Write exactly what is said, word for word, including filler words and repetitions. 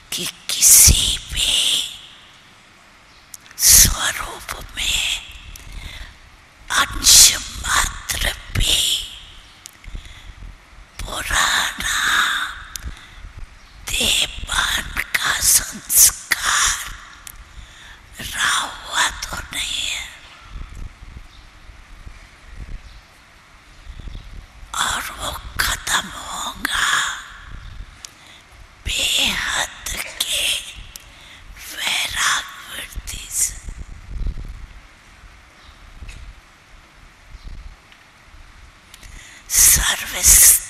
कि किसी भी स्वरूप में अंश मात्र भी पुराना देहपान का संस्कार रहा हुआ तो नहीं है, और वो खत्म होगा बेहद के वैराग वृत्ति से। सर्वस्व